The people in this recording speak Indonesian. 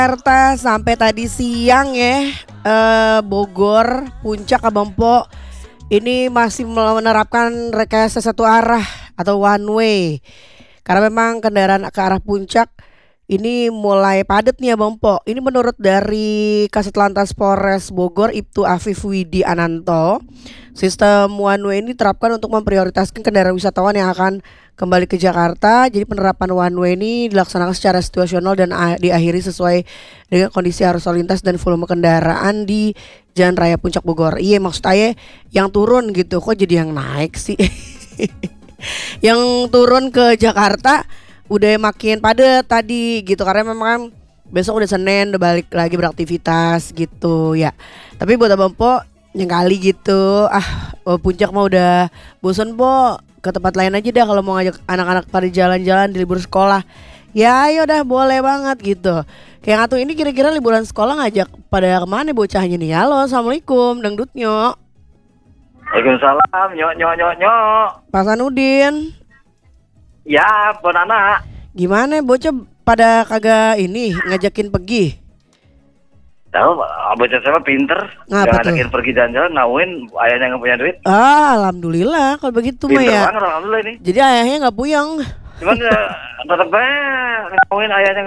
Jakarta sampai tadi siang ya, Bogor, Puncak, Abang Po ini masih menerapkan rekayasa satu arah atau one way. Karena memang kendaraan ke arah Puncak ini mulai padat nih Abang Po. Ini menurut dari Kasat Lantas Polres Bogor Ibtu Afif Widi Ananto, sistem one way ini diterapkan untuk memprioritaskan kendaraan wisatawan yang akan kembali ke Jakarta. Jadi penerapan one way ini dilaksanakan secara situasional dan diakhiri sesuai dengan kondisi arus lalu lintas dan volume kendaraan di Jalan Raya Puncak Bogor. Iya, maksud saya yang turun gitu, kok jadi yang naik sih? Yang turun ke Jakarta udah makin padat tadi gitu, karena memang besok udah Senin, udah balik lagi beraktivitas gitu ya. Tapi buat Abang Po yang kali gitu, Puncak mah udah bosen Po, ke tempat lain aja dah kalau mau ngajak anak-anak pada jalan-jalan di libur sekolah. Ya ayo dah, boleh banget gitu. Kayak ngatu ini kira-kira liburan sekolah ngajak pada kemana bocahnya nih? Halo, assalamualaikum, dangdut nyok. Waalaikumsalam, nyok nyok nyok nyok. Pak Sanudin, Ya, Bonana. gimana bocah pada kagak ini ngajakin pergi? Tahu, bocah saya mah pinter. Ngapa Nggak ngajakin pergi jalan-jalan, ngawin ayahnya nggak punya duit. Alhamdulillah kalau begitu mah Pinter ya. banget, alhamdulillah ini. Jadi ayahnya nggak puyeng. Cuman tetep ngawin ayahnya